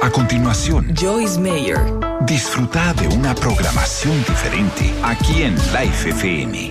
A continuación, Joyce Meyer. Disfruta de una programación diferente aquí en Life FM.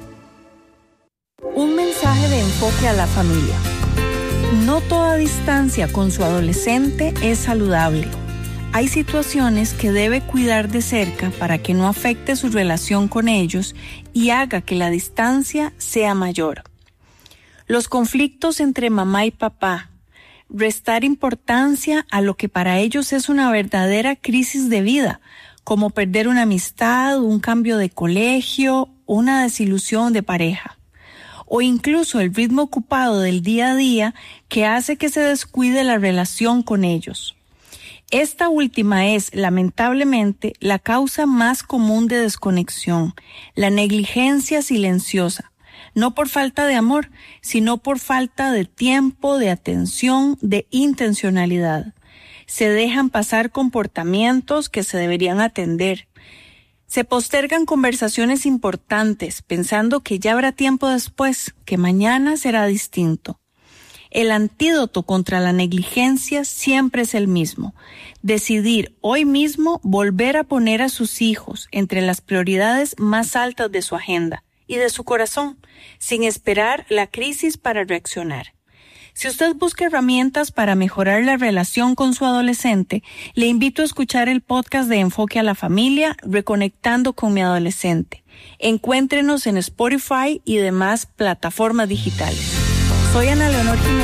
Un mensaje de enfoque a la familia. No toda distancia con su adolescente es saludable. Hay situaciones que debe cuidar de cerca para que no afecte su relación con ellos y haga que la distancia sea mayor. Los conflictos entre mamá y papá. Restar importancia a lo que para ellos es una verdadera crisis de vida, como perder una amistad, un cambio de colegio, una desilusión de pareja. O incluso el ritmo ocupado del día a día que hace que se descuide la relación con ellos. Esta última es, lamentablemente, la causa más común de desconexión, la negligencia silenciosa. No por falta de amor, sino por falta de tiempo, de atención, de intencionalidad. Se dejan pasar comportamientos que se deberían atender. Se postergan conversaciones importantes, pensando que ya habrá tiempo después, que mañana será distinto. El antídoto contra la negligencia siempre es el mismo. Decidir hoy mismo volver a poner a sus hijos entre las prioridades más altas de su agenda y de su corazón, sin esperar la crisis para reaccionar. Si usted busca herramientas para mejorar la relación con su adolescente, le invito a escuchar el podcast de Enfoque a la Familia, Reconectando con mi Adolescente. Encuéntrenos en Spotify y demás plataformas digitales. Soy Ana Leonor Jiménez.